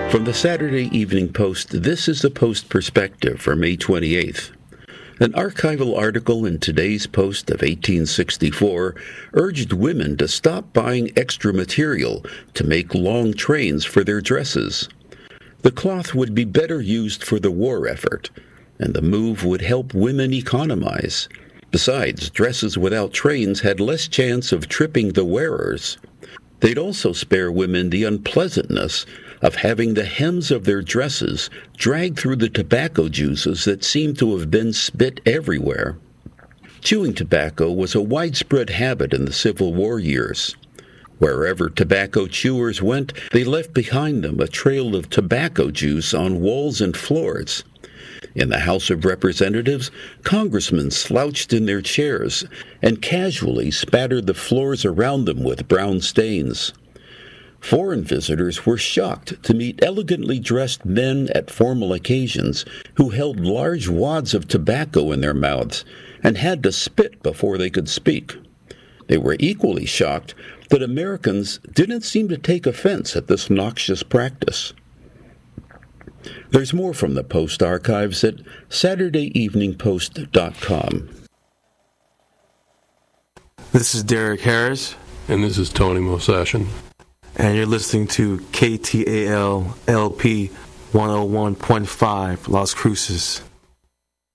From the Saturday Evening Post, this is the Post Perspective for May 28th. An archival article in today's Post of 1864 urged women to stop buying extra material to make long trains for their dresses. The cloth would be better used for the war effort, and the move would help women economize. Besides, dresses without trains had less chance of tripping the wearers. They'd also spare women the unpleasantness of having the hems of their dresses dragged through the tobacco juices that seemed to have been spit everywhere. Chewing tobacco was a widespread habit in the Civil War years. Wherever tobacco chewers went, they left behind them a trail of tobacco juice on walls and floors. In the House of Representatives, congressmen slouched in their chairs and casually spattered the floors around them with brown stains. Foreign visitors were shocked to meet elegantly dressed men at formal occasions who held large wads of tobacco in their mouths and had to spit before they could speak. They were equally shocked that Americans didn't seem to take offense at this noxious practice. There's more from the Post archives at SaturdayEveningPost.com. This is Derek Harris. And this is Tony Mosashin. And you're listening to KTAL LP 101.5 Las Cruces.